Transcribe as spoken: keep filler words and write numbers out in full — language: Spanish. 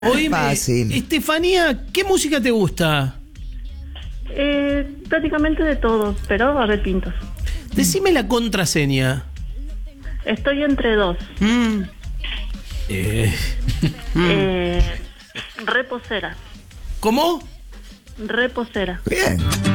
Oíme, Fácil. Estefanía, ¿qué música te gusta? Eh, prácticamente de todo, pero a ver pintos. Decime la contraseña. Estoy entre dos. Mm. Eh. Eh, reposera. ¿Cómo? Reposera. Bien.